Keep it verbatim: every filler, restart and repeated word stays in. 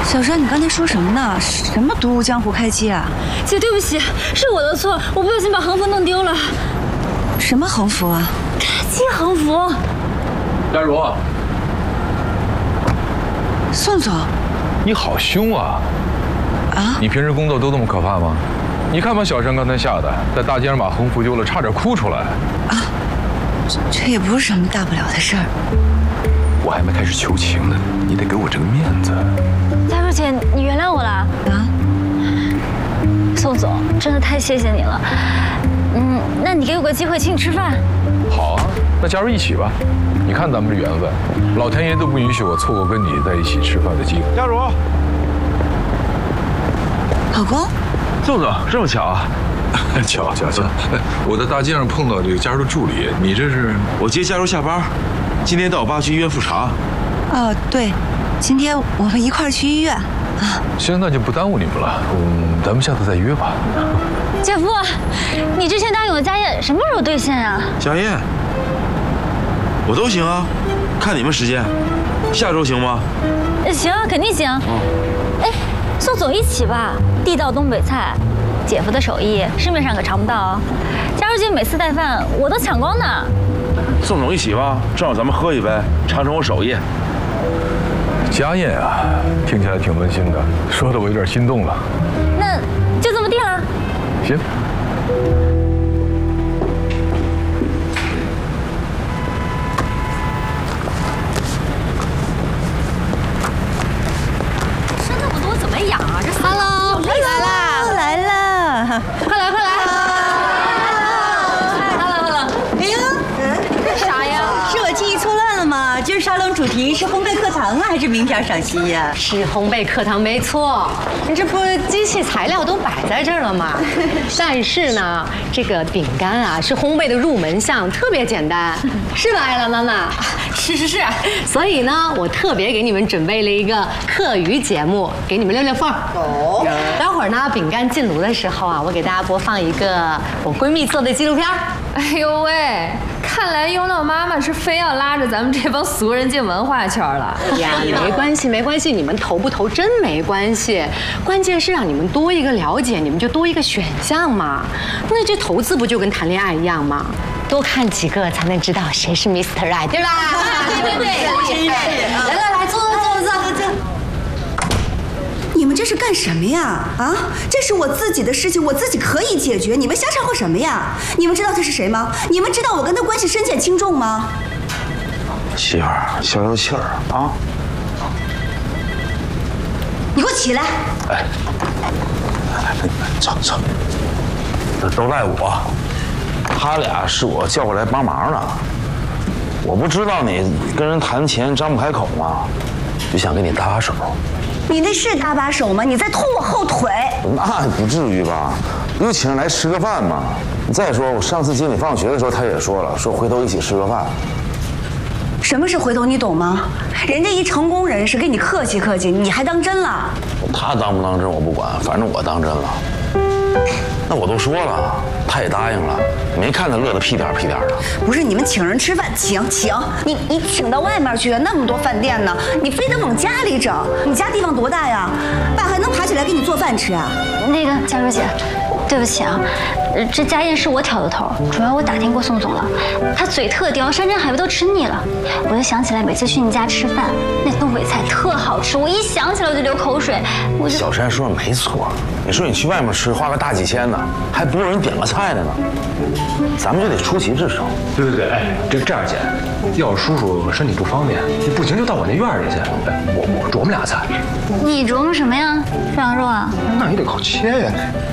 小山，你刚才说什么呢？什么独舞江湖开机啊？ 姐，对不起，是我的错，我不小心把横幅弄丢了。 什么横幅啊？ 开机横幅。 佳茹， 宋总， 你好凶啊！ 啊？ 你平时工作都这么可怕吗？你看把小山刚才吓的，在大街上把横幅丢了，差点哭出来。 啊，这这也不是什么大不了的事儿。 我还没开始求情呢，你得给我这个面子。 佳茹姐，你原谅我了啊！宋总，真的太谢谢你了。嗯，那你给我个机会请你吃饭。 好啊，那加入一起吧。你看咱们这缘分，老天爷都不允许我错过跟你在一起吃饭的机会。 佳茹， 老公， 宋总，这么巧啊？ 巧巧巧！我在大街上碰到这个佳茹的助理，你这是？ 我接佳茹下班，今天带我爸去医院复查。 哦，对，今天我们一块儿去医院啊。 行，那就不耽误你们了。嗯，咱们下次再约吧。 姐夫，你之前答应我家宴什么时候兑现啊？ 家宴，我都行啊，看你们时间，下周行吗？ 行，肯定行。哎，宋总一起吧，地道东北菜，姐夫的手艺市面上可尝不到哦。佳茹姐每次带饭我都抢光呢。 宋总一起吧，正好咱们喝一杯，尝尝我手艺。 家宴啊，听起来挺温馨的，说的我有点心动了。 那就这么定了。 行。 吃那么多怎么养啊？这 Hello， 累死了， 来了， 快来快来 ！Hello Hello， 哎呀， 这啥呀？ 是我记忆错乱了吗？今儿沙龙主题是烘焙课堂啊，还是名片赏析呀？ 是烘焙课堂没错，你这不机器材料都摆在这儿了吗？但是呢，这个饼干啊是烘焙的入门项，特别简单，是吧，艾拉妈妈？ 是是是。 所以呢，我特别给你们准备了一个课余节目，给你们溜溜缝。哦。待会儿呢，饼干进炉的时候啊，我给大家播放一个我闺蜜做的纪录片。 哎呦喂！看来优闹妈妈是非要拉着咱们这帮俗人进文化圈了。 呀，没关系，没关系，你们投不投真没关系，关键是让你们多一个了解，你们就多一个选项嘛。那这投资不就跟谈恋爱一样吗？多看几个才能知道谁是 Mister Right， 对吧？ 对对对，真是。 来来来，坐坐坐坐坐坐。 你们这是干什么呀？啊，这是我自己的事情，我自己可以解决，你们瞎掺和什么呀？你们知道他是谁吗？你们知道我跟他关系深浅轻重吗？ 媳妇儿，消消气儿啊！ 你给我起来！ 哎，走走，这都赖我，他俩是我叫过来帮忙的。我不知道你跟人谈钱张不开口吗？就想给你搭把手。 你那是搭把手吗？你在拖我后腿。 那不至于吧？不就请人来吃个饭吗？再说我上次接你放学的时候，他也说了，说回头一起吃个饭。 什么是回头？你懂吗？人家一成功人士跟你客气客气，你还当真了？ 他当不当真我不管，反正我当真了。那我都说了，他也答应了，没看他乐得屁颠屁颠的。 不是你们请人吃饭，请请你你请到外面去，那么多饭店呢，你非得往家里整？你家地方多大呀？爸还能爬起来给你做饭吃啊？ 那个佳茹姐，对不起啊，这家宴是我挑的头，主要我打听过宋总了，他嘴特刁，山珍海味都吃腻了。我就想起来每次去你家吃饭，那东北菜特好吃，我一想起来我就流口水。我就小山说的没错，你说你去外面吃花个大几千呢，还不如人点个菜的呢，咱们就得出奇制胜。 对对对，哎，这这样姐，要是叔叔身体不方便，你不行就到我那院里去，哎，我我琢磨俩菜。 你琢磨什么呀？涮羊肉啊？ 那也得靠切呀。